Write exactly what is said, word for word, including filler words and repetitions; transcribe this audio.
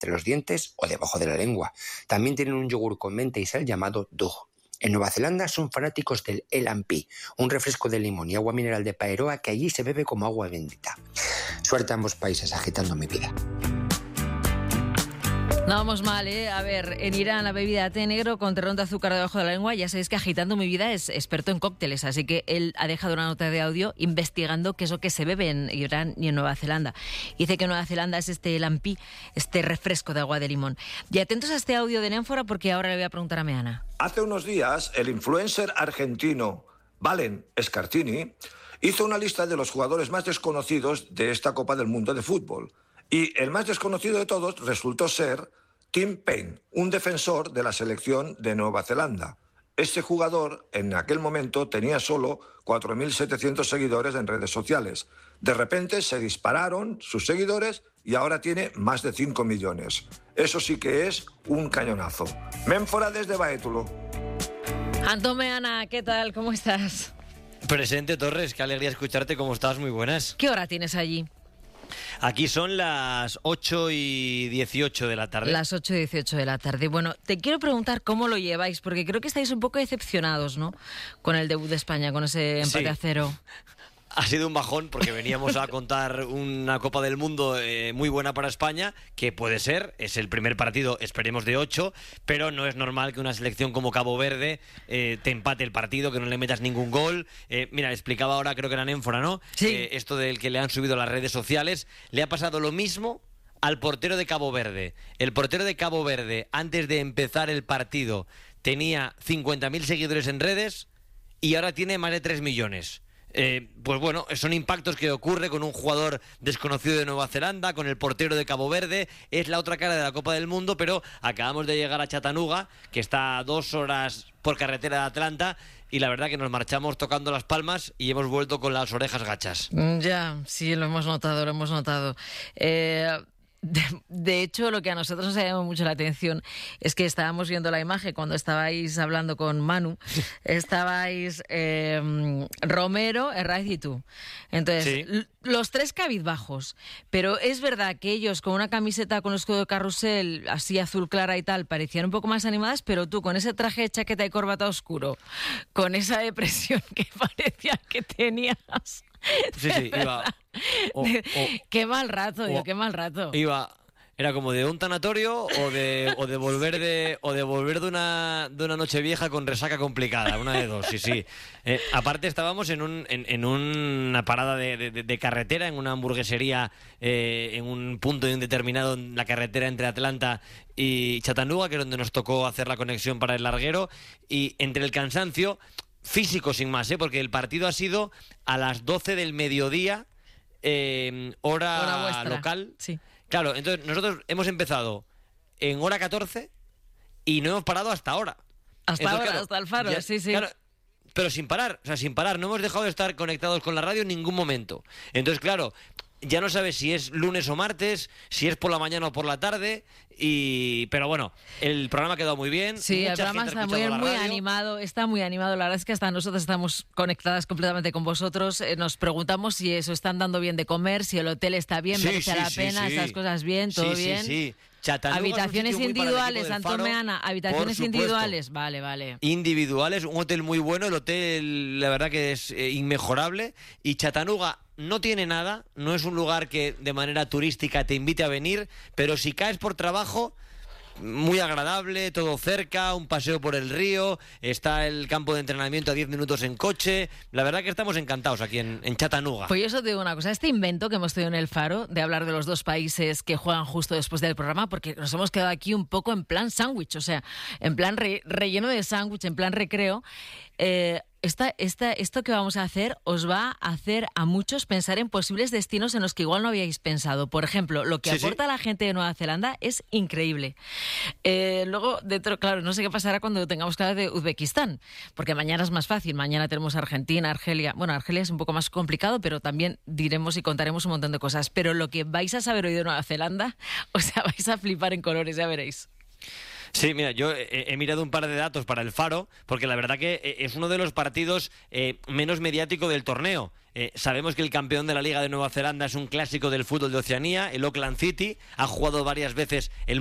entre los dientes o debajo de la lengua. También tienen un yogur con menta y sal llamado Dug. En Nueva Zelanda son fanáticos del Elampi, un refresco de limón y agua mineral de Paeroa que allí se bebe como agua bendita. Suerte a ambos países agitando mi vida. No vamos mal, ¿eh? A ver, en Irán la bebida té negro con terrón de azúcar debajo de la lengua. Ya sabéis que Agitando mi vida es experto en cócteles, así que él ha dejado una nota de audio investigando qué es lo que se bebe en Irán y en Nueva Zelanda. Dice que en Nueva Zelanda es este lampi, este refresco de agua de limón. Y atentos a este audio de Nénfora porque ahora le voy a preguntar a Meana. Hace unos días, el influencer argentino Valen Scartini hizo una lista de los jugadores más desconocidos de esta Copa del Mundo de fútbol. Y el más desconocido de todos resultó ser Tim Payne, un defensor de la selección de Nueva Zelanda. Este jugador, en aquel momento, tenía solo cuatro mil setecientos seguidores en redes sociales. De repente se dispararon sus seguidores y ahora tiene más de cinco millones. Eso sí que es un cañonazo. Ménfora desde Baétulo. Antón Meana, ¿qué tal? ¿Cómo estás? Presente, Torres, qué alegría escucharte. ¿Cómo estás? Muy buenas. ¿Qué hora tienes allí? Aquí son las ocho y dieciocho de la tarde. Las ocho y dieciocho de la tarde. Bueno, te quiero preguntar cómo lo lleváis, porque creo que estáis un poco decepcionados, ¿no? Con el debut de España, con ese empate Sí. a cero. Ha sido un bajón porque veníamos a contar una Copa del Mundo eh, muy buena para España, que puede ser, es el primer partido, esperemos de ocho, pero no es normal que una selección como Cabo Verde eh, te empate el partido, que no le metas ningún gol. Eh, mira, explicaba ahora, creo que era Nénfora, ¿no? Sí. Eh, esto del que le han subido a las redes sociales, le ha pasado lo mismo al portero de Cabo Verde. El portero de Cabo Verde, antes de empezar el partido, tenía cincuenta mil seguidores en redes y ahora tiene más de tres millones. Eh, pues bueno, son impactos que ocurre con un jugador desconocido de Nueva Zelanda, con el portero de Cabo Verde. Es la otra cara de la Copa del Mundo, pero acabamos de llegar a Chattanooga, que está a dos horas por carretera de Atlanta, y la verdad que nos marchamos tocando las palmas y hemos vuelto con las orejas gachas. Ya, sí, lo hemos notado, lo hemos notado. Eh... De, de hecho, lo que a nosotros nos ha llamado mucho la atención es que estábamos viendo la imagen cuando estabais hablando con Manu, estabais eh, Romero, Herraiz y tú. Entonces, Sí. l- los tres cabizbajos, pero es verdad que ellos con una camiseta con escudo de carrusel, así azul clara y tal, parecían un poco más animadas, pero tú con ese traje de chaqueta y corbata oscuro, con esa depresión que parecía que tenías... Sí, sí, iba... o- o- qué mal rato, tío, o- qué mal rato. Iba... Era como de un tanatorio o de, o de volver de o de volver de una de una noche vieja con resaca complicada, una de dos, sí, sí. Eh, aparte estábamos en un en, en una parada de, de, de carretera, en una hamburguesería, eh, en un punto indeterminado en la carretera entre Atlanta y Chattanooga, que es donde nos tocó hacer la conexión para el larguero, y entre el cansancio físico sin más, ¿eh? Porque el partido ha sido a las doce del mediodía, eh, hora, Hora vuestra. local. Sí. Claro, entonces nosotros hemos empezado en hora catorce y no hemos parado hasta ahora. Hasta Entonces, ahora, claro, hasta el faro, ya- sí, sí. claro, pero sin parar, o sea, sin parar. No hemos dejado de estar conectados con la radio en ningún momento. Entonces, claro, ya no sabes si es lunes o martes, si es por la mañana o por la tarde, y pero bueno, el programa ha quedado muy bien. Sí, el mucha programa gente ha está muy, escuchado la muy radio. animado, está muy animado. La verdad es que hasta nosotros estamos conectadas completamente con vosotros. Eh, nos preguntamos si eso están dando bien de comer, si el hotel está bien, Sí, merece sí, la sí, pena, sí. esas cosas bien, todo Sí, bien. Sí, sí. Chattanooga es un Habitaciones sitio muy para el individuales, equipo del Faro, Antomeana, habitaciones por supuesto. individuales, vale, vale. Individuales, un hotel muy bueno, el hotel la verdad que es eh, inmejorable, y Chattanooga no tiene nada, no es un lugar que de manera turística te invite a venir, pero si caes por trabajo, muy agradable, todo cerca, un paseo por el río, está el campo de entrenamiento a diez minutos en coche. La verdad que estamos encantados aquí en, en Chattanooga. Pues yo eso te digo una cosa, este invento que hemos tenido en el Faro de hablar de los dos países que juegan justo después del programa, porque nos hemos quedado aquí un poco en plan sándwich, o sea, en plan re- relleno de sándwich, en plan recreo. Eh, esta, esta, esto que vamos a hacer os va a hacer a muchos pensar en posibles destinos en los que igual no habíais pensado. Por ejemplo, lo que Sí, aporta sí. la gente de Nueva Zelanda es increíble. Eh, luego, dentro, claro, no sé qué pasará cuando tengamos que hablar de Uzbekistán, porque mañana es más fácil. Mañana tenemos Argentina, Argelia. Bueno, Argelia es un poco más complicado, pero también diremos y contaremos un montón de cosas. Pero lo que vais a saber hoy de Nueva Zelanda, o sea, vais a flipar en colores, ya veréis. Sí, mira, yo he, he mirado un par de datos para el Faro, porque la verdad que es uno de los partidos eh, menos mediático del torneo. Eh, sabemos que el campeón de la Liga de Nueva Zelanda es un clásico del fútbol de Oceanía, el Auckland City. Ha jugado varias veces el